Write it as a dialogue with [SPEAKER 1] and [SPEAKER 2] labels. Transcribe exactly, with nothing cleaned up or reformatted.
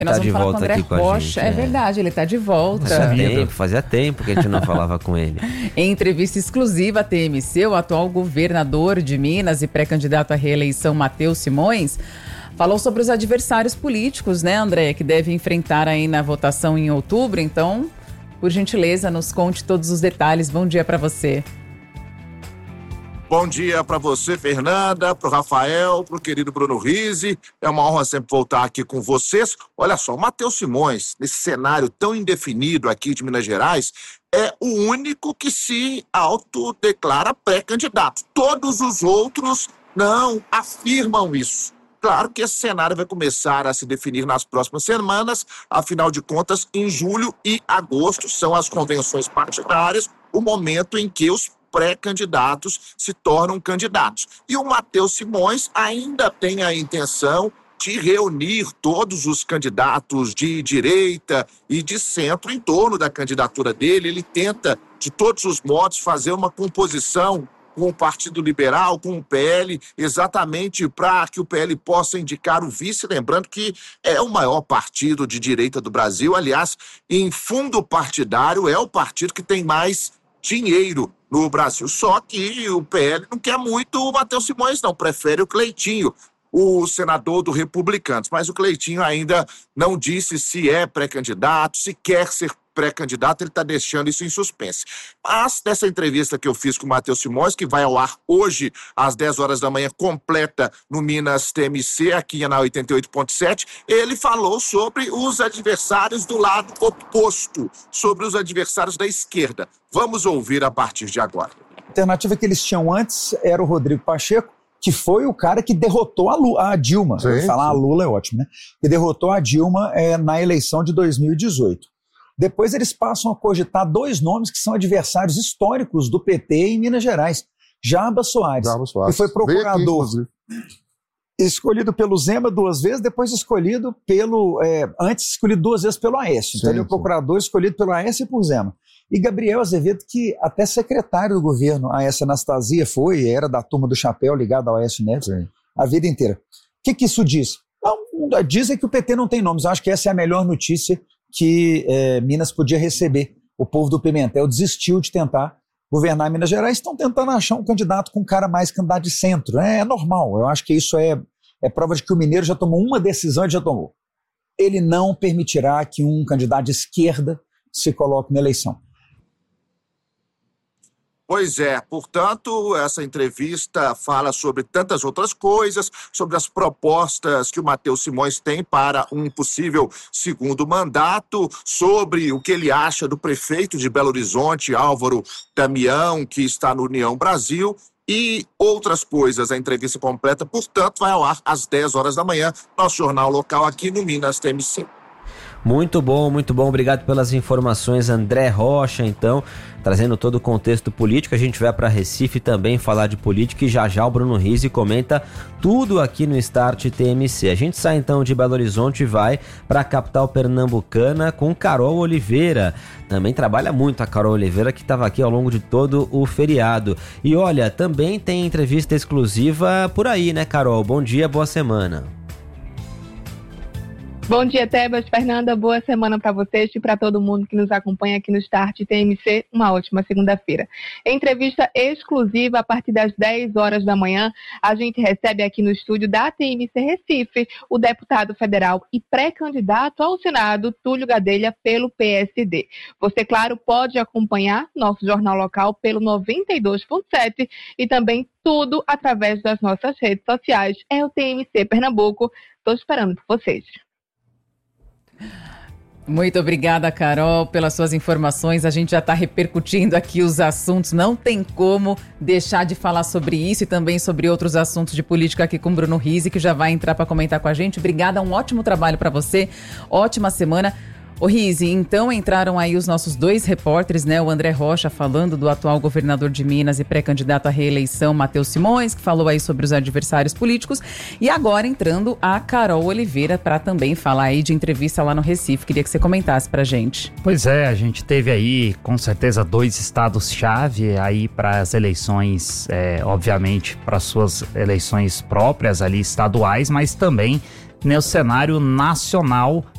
[SPEAKER 1] E nós
[SPEAKER 2] tá
[SPEAKER 1] vamos
[SPEAKER 2] de
[SPEAKER 1] falar
[SPEAKER 2] volta
[SPEAKER 1] com o André
[SPEAKER 2] aqui com a
[SPEAKER 1] Rocha.
[SPEAKER 2] gente.
[SPEAKER 1] É, é verdade, ele está de volta.
[SPEAKER 2] Fazia tempo, fazia tempo que a gente não falava com ele.
[SPEAKER 1] Em entrevista exclusiva à T M C, o atual governador de Minas e pré-candidato à reeleição, Matheus Simões, falou sobre os adversários políticos, né, André, que deve enfrentar aí na votação em outubro. Então, por gentileza, nos conte todos os detalhes. Bom dia para você.
[SPEAKER 3] Bom dia para você, Fernanda, para o Rafael, para o querido Bruno Rizzi. É uma honra sempre voltar aqui com vocês. Olha só, o Matheus Simões, nesse cenário tão indefinido aqui de Minas Gerais, é o único que se autodeclara pré-candidato. Todos os outros não afirmam isso. Claro que esse cenário vai começar a se definir nas próximas semanas, afinal de contas, em julho e agosto são as convenções partidárias, o momento em que os pré-candidatos se tornam candidatos. E o Matheus Simões ainda tem a intenção de reunir todos os candidatos de direita e de centro em torno da candidatura dele. Ele tenta, de todos os modos, fazer uma composição com o Partido Liberal, com o P L, exatamente para que o P L possa indicar o vice, lembrando que é o maior partido de direita do Brasil. Aliás, em fundo partidário, é o partido que tem mais dinheiro no Brasil. Só que o P L não quer muito o Matheus Simões, não. Prefere o Cleitinho, o senador do Republicanos. Mas o Cleitinho ainda não disse se é pré-candidato, se quer ser pré-candidato, ele está deixando isso em suspense. Mas nessa entrevista que eu fiz com o Matheus Simões, que vai ao ar hoje às dez horas da manhã, completa no Minas T M C, aqui na oitenta e oito ponto sete, ele falou sobre os adversários do lado oposto, sobre os adversários da esquerda. Vamos ouvir a partir de agora.
[SPEAKER 4] A alternativa que eles tinham antes era o Rodrigo Pacheco, que foi o cara que derrotou a, Lu, a Dilma.
[SPEAKER 5] Sim,
[SPEAKER 4] falar
[SPEAKER 5] sim.
[SPEAKER 4] a Lula é ótimo, né? Que derrotou a Dilma é, na eleição de dois mil e dezoito. Depois eles passam a cogitar dois nomes que são adversários históricos do P T em Minas Gerais. Jarbas Soares,
[SPEAKER 5] Jarbas Soares.
[SPEAKER 4] que foi procurador
[SPEAKER 5] Aqui,
[SPEAKER 4] escolhido pelo Zema duas vezes, depois escolhido pelo... É, antes escolhido duas vezes pelo Aécio. Então
[SPEAKER 5] Sim,
[SPEAKER 4] ele é o
[SPEAKER 5] sim.
[SPEAKER 4] procurador escolhido pelo Aécio e por Zema. E Gabriel Azevedo, que até secretário do governo, a essa Anastasia foi, era da turma do chapéu ligada ao Aécio Neves
[SPEAKER 5] Sim.
[SPEAKER 4] a vida inteira. O que, que isso diz? Não, dizem que o P T não tem nomes. Eu acho que essa é a melhor notícia que é, Minas podia receber. O povo do Pimentel desistiu de tentar governar Minas Gerais, estão tentando achar um candidato com um cara mais candidato de centro. É, é normal, eu acho que isso é, é prova de que o mineiro já tomou uma decisão e já tomou. Ele não permitirá que um candidato de esquerda se coloque na eleição.
[SPEAKER 3] Pois é, portanto, essa entrevista fala sobre tantas outras coisas, sobre as propostas que o Matheus Simões tem para um possível segundo mandato, sobre o que ele acha do prefeito de Belo Horizonte, Álvaro Damião, que está no União Brasil, e outras coisas. A entrevista completa, portanto, vai ao ar às dez horas da manhã, nosso jornal local aqui no Minas T M C.
[SPEAKER 2] Muito bom, muito bom. Obrigado pelas informações, André Rocha, então, trazendo todo o contexto político. A gente vai para Recife também falar de política e já já o Bruno Rizzi comenta tudo aqui no Start T M C. A gente sai então de Belo Horizonte e vai para a capital pernambucana com Carol Oliveira. Também trabalha muito a Carol Oliveira, que estava aqui ao longo de todo o feriado. E olha, também tem entrevista exclusiva por aí, né, Carol? Bom dia, boa semana.
[SPEAKER 6] Bom dia, Tebas, Fernanda, boa semana para vocês e para todo mundo que nos acompanha aqui no Start T M C, uma ótima segunda-feira. Entrevista exclusiva a partir das dez horas da manhã, a gente recebe aqui no estúdio da T M C Recife o deputado federal e pré-candidato ao Senado, Túlio Gadelha, pelo P S D. Você, claro, pode acompanhar nosso jornal local pelo noventa e dois ponto sete e também tudo através das nossas redes sociais. É o T M C Pernambuco, estou esperando por vocês.
[SPEAKER 1] Muito obrigada, Carol, pelas suas informações. A gente já está repercutindo aqui os assuntos. Não tem como deixar de falar sobre isso e também sobre outros assuntos de política aqui com o Bruno Rizzi, que já vai entrar para comentar com a gente. Obrigada, um ótimo trabalho para você. Ótima semana. Ô Rizzi, então entraram aí os nossos dois repórteres, né? O André Rocha falando do atual governador de Minas e pré-candidato à reeleição, Matheus Simões, que falou aí sobre os adversários políticos. E agora entrando a Carol Oliveira para também falar aí de entrevista lá no Recife. Queria que você comentasse pra gente.
[SPEAKER 7] Pois é, a gente teve aí com certeza dois estados-chave aí para as eleições, é, obviamente para suas eleições próprias ali estaduais, mas também no cenário nacional